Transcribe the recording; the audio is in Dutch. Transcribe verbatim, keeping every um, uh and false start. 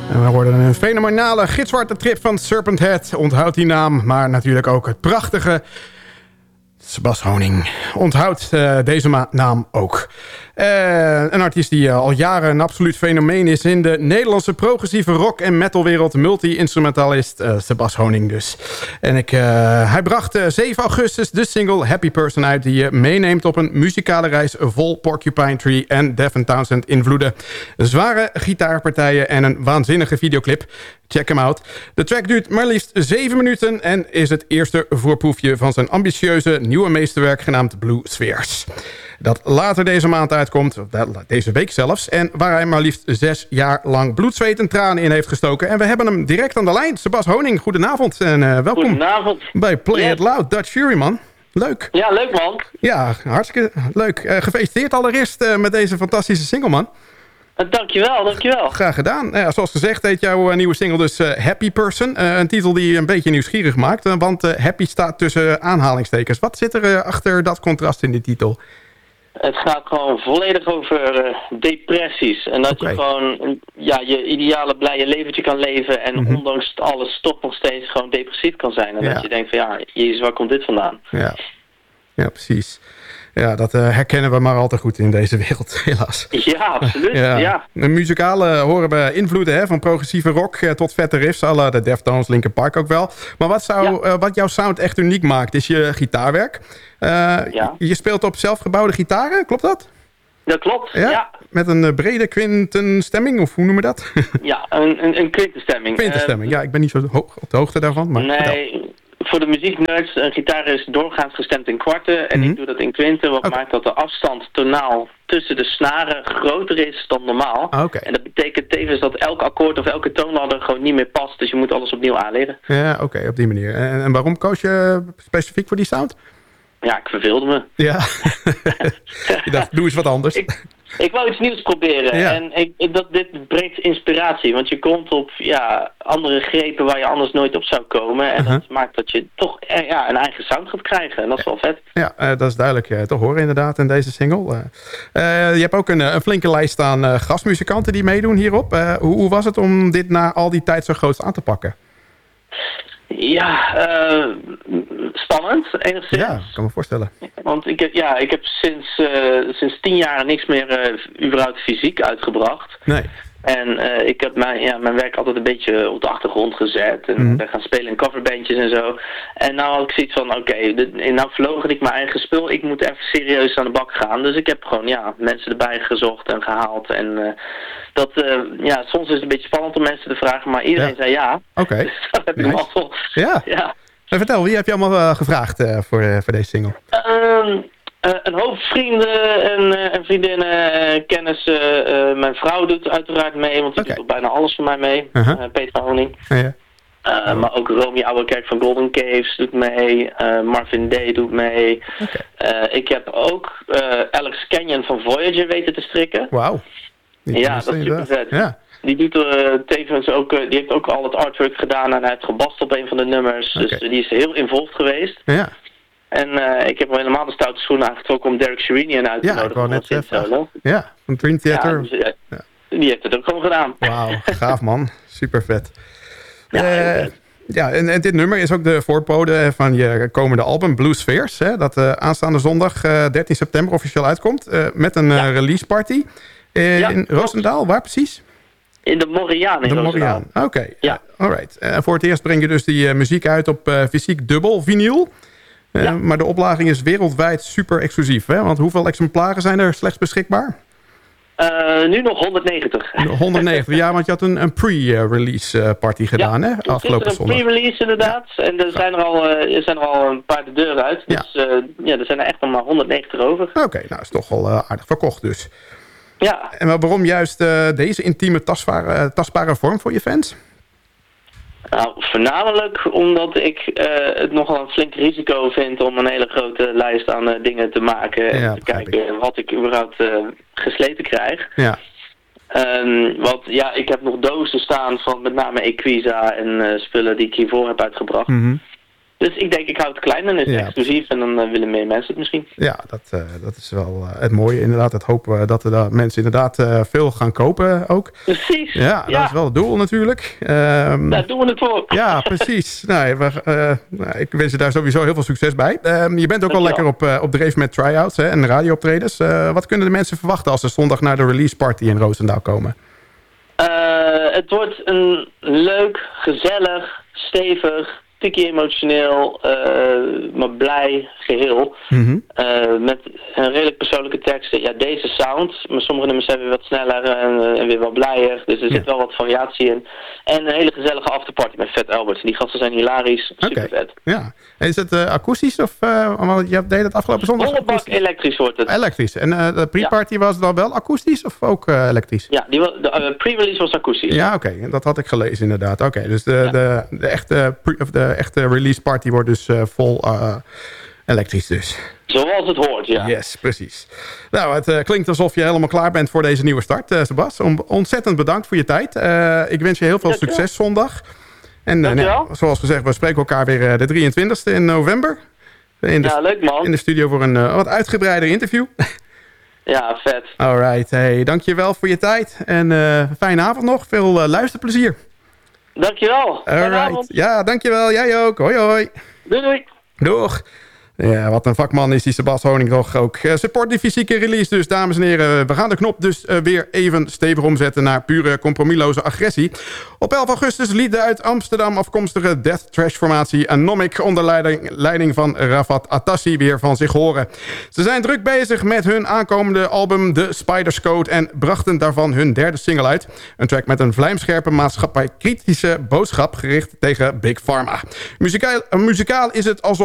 En we hoorden een fenomenale gitzwarte trip van Serpent Head. Onthoud die naam, maar natuurlijk ook het prachtige Sebas Honing. Onthoud uh, deze ma- naam ook. Uh, een artiest die uh, al jaren een absoluut fenomeen is in de Nederlandse progressieve rock- en metalwereld. Multi-instrumentalist uh, Sebas Honing dus. En ik, uh, hij bracht uh, zeven augustus de single Happy Person uit, die je meeneemt op een muzikale reis vol Porcupine Tree en Devin Townsend invloeden. Zware gitaarpartijen en een waanzinnige videoclip. Check hem out. De track duurt maar liefst zeven minuten en is het eerste voorproefje van zijn ambitieuze nieuwe meesterwerk genaamd Blue Spheres. Dat later deze maand uitkomt, deze week zelfs, en waar hij maar liefst zes jaar lang bloed, zweet en tranen in heeft gestoken. En we hebben hem direct aan de lijn. Sebas Honing, goedenavond en uh, welkom Goedenavond. bij Play yes. It Loud, Dutch Fury, man. Leuk. Ja, leuk man. Ja, hartstikke leuk. Uh, gefeliciteerd allereerst uh, met deze fantastische single, man. Uh, dankjewel, dankjewel. Graag gedaan. Uh, zoals gezegd heet jouw uh, nieuwe single dus uh, Happy Person. Uh, een titel die je een beetje nieuwsgierig maakt, uh, want uh, happy staat tussen aanhalingstekens. Wat zit er uh, achter dat contrast in die titel? Het gaat gewoon volledig over uh, depressies. En dat okay. je gewoon ja, je ideale blije leventje kan leven. En mm-hmm. ondanks alles toch nog steeds gewoon depressief kan zijn. En ja. dat je denkt van ja, jezus, waar komt dit vandaan? Ja, ja precies. Ja, dat uh, herkennen we maar al te goed in deze wereld, helaas. Ja, absoluut. ja. ja. De muzikale horen we invloeden hè, van progressieve rock uh, tot vette riffs, à la de Deftones, Linkin Park ook wel. Maar wat, zou, ja. uh, wat jouw sound echt uniek maakt, is je gitaarwerk. Uh, ja. Je speelt op zelfgebouwde gitaren, klopt dat? Dat klopt, ja. ja. Met een uh, brede quintenstemming, of hoe noemen we dat? ja, een, een, een quintenstemming. Quintenstemming, uh, ja, ik ben niet zo hoog, op de hoogte daarvan. Maar nee... Vertel. Voor de muzieknerds, een gitaar is doorgaans gestemd in kwarten. En mm-hmm. ik doe dat in kwinten, wat okay. maakt dat de afstand tonaal tussen de snaren groter is dan normaal. Okay. En dat betekent tevens dat elk akkoord of elke toonladder gewoon niet meer past. Dus je moet alles opnieuw aanleren. Ja, oké, okay, op die manier. En, en waarom koos je specifiek voor die sound? Ja, ik verveelde me. Ja, je dacht, doe eens wat anders. Ik, ik wou iets nieuws proberen. Ja. En ik, ik, dat, dit brengt inspiratie. Want je komt op ja, andere grepen waar je anders nooit op zou komen. En uh-huh. dat maakt dat je toch ja, een eigen sound gaat krijgen. En dat is wel vet. Ja, uh, dat is duidelijk uh, te horen inderdaad in deze single. Uh, uh, je hebt ook een, een flinke lijst aan uh, gastmuzikanten die meedoen hierop. Uh, hoe, hoe was het om dit na al die tijd zo groot aan te pakken? Ja, uh, spannend enigszins. Ja, ik kan me voorstellen. Want ik heb, ja, ik heb sinds, uh, sinds tien jaar niks meer uh, überhaupt fysiek uitgebracht. Nee. En uh, ik heb mijn, ja, mijn werk altijd een beetje op de achtergrond gezet. En mm-hmm. ben gaan spelen in coverbandjes en zo. En nou had ik zoiets van, oké, okay, nou verloochen ik mijn eigen spul. Ik moet even serieus aan de bak gaan. Dus ik heb gewoon ja, mensen erbij gezocht en gehaald. En uh, dat, uh, ja, soms is het een beetje spannend om mensen te vragen. Maar iedereen ja. zei ja. Oké. Okay. Dus dat heb ik nice. hem al. Ja. ja. En vertel, wie heb je allemaal uh, gevraagd uh, voor, uh, voor deze single? Um, Uh, een hoop vrienden en, uh, en vriendinnen, uh, kennissen. Uh, mijn vrouw doet uiteraard mee, want die okay. doet bijna alles voor mij mee. Uh-huh. Uh, Petra Honing. Uh, ja. uh, oh. Maar ook Romy Ouwerkerk van Golden Caves doet mee. Uh, Marvin Day doet mee. Okay. Uh, ik heb ook uh, Alex Canyon van Voyager weten te strikken. Wauw. Ja, dat is super vet. Ja. Die, doet, uh, tevens ook, uh, die heeft ook al het artwork gedaan en hij heeft gebast op een van de nummers. Okay. Dus uh, die is heel involved geweest. Ja. En uh, ik heb wel helemaal de stoute schoenen aangetrokken om Derek Sherinian uit te ja, nodigen. Ja, ik net solo. Ja, van Dream Theater. Ja, dus, uh, ja. Die heeft het ook gewoon gedaan. Wauw, gaaf man. Super vet. Ja, uh, ja en, en dit nummer is ook de voorbode van je komende album Blue Spheres. Hè, dat uh, aanstaande zondag uh, dertien september officieel uitkomt. Uh, met een uh, ja. release party uh, ja, in Roosendaal. Waar precies? In de Moriaan in de Moriaan. Oké, okay. ja. uh, alright. Uh, voor het eerst breng je dus die uh, muziek uit op uh, fysiek dubbel vinyl. Uh, ja. Maar de oplaging is wereldwijd super exclusief. Hè? Want hoeveel exemplaren zijn er slechts beschikbaar? Uh, nu nog honderdnegentig. honderdnegentig, ja, want je had een, een pre-release party gedaan, ja, hè? Afgelopen zondag. Ja, een pre-release inderdaad. Ja. En er zijn er, al, er zijn er al een paar de deur uit. Ja. Dus uh, ja, er zijn er echt nog maar honderdnegentig over. Oké, okay, nou is toch wel uh, aardig verkocht dus. Ja. En waarom juist uh, deze intieme, tastbare, tastbare vorm voor je fans? Nou, voornamelijk omdat ik uh, het nogal een flink risico vind om een hele grote lijst aan uh, dingen te maken. En ja, te kijken ik. wat ik überhaupt uh, gesleten krijg. Ja. Um, want ja, ik heb nog dozen staan van met name Equiza en uh, spullen die ik hiervoor heb uitgebracht. Mm-hmm. Dus ik denk, ik hou het klein, dan is het ja. exclusief en dan uh, willen meer mensen het misschien. Ja, dat, uh, dat is wel uh, het mooie inderdaad. Het hopen uh, dat er uh, mensen inderdaad uh, veel gaan kopen ook. Precies. Ja, ja, dat is wel het doel natuurlijk. Um, Daar doen we het voor. Ja, precies. nou, we, uh, nou, ik wens je daar sowieso heel veel succes bij. Um, je bent ook wel lekker op, uh, op dreef met try-outs hè, en radiooptredens. Uh, wat kunnen de mensen verwachten als ze zondag naar de release party in Roosendaal komen? Uh, het wordt een leuk, gezellig, stevig, tikkie emotioneel, uh, maar blij geheel. Mm-hmm. Uh, met een redelijk persoonlijke teksten. Ja, deze sound, maar sommige nummers zijn weer wat sneller en, en weer wat blijer. Dus er ja. zit wel wat variatie in. En een hele gezellige afterparty met Fat Albert. Die gasten zijn hilarisch, super okay. vet. Ja. Is het uh, akoestisch of uh, je deed het afgelopen zondag? Volle bak elektrisch wordt het. Elektrisch. En uh, de pre-party ja. was het dan wel akoestisch of ook uh, elektrisch? Ja, die was, de uh, pre-release was akoestisch. Ja, oké. Okay. Dat had ik gelezen inderdaad. Oké, okay. Dus de, ja. de, de, echte pre, of de echte release party wordt dus uh, vol uh, elektrisch dus. Zoals het hoort, ja. Yes, precies. Nou, het uh, klinkt alsof je helemaal klaar bent voor deze nieuwe start, uh, Sebas. Om, ontzettend bedankt voor je tijd. Uh, ik wens je heel veel Dankjewel. succes zondag. En uh, nou, zoals gezegd, we spreken elkaar weer uh, de drieëntwintigste in november. In de, ja, leuk man. In de studio voor een uh, wat uitgebreider interview. Ja, vet. Alright, hey, dankjewel voor je tijd. En uh, fijne avond nog. Veel uh, luisterplezier. Dankjewel. Fijne avond. Ja, dankjewel. Jij ook. Hoi, hoi. Doei, doei. Doeg. Ja, wat een vakman is die Sebas Honing toch ook. Uh, support die fysieke release dus, dames en heren. We gaan de knop dus uh, weer even stevig omzetten naar pure compromisloze agressie. Op elf augustus liet de uit Amsterdam afkomstige death trash formatie Anomic onder leiding, leiding van Rafat Atassi weer van zich horen. Ze zijn druk bezig met hun aankomende album The Spider's Code en brachten daarvan hun derde single uit. Een track met een vlijmscherpe maatschappij kritische boodschap gericht tegen Big Pharma. Muzikaal, muzikaal is het alsof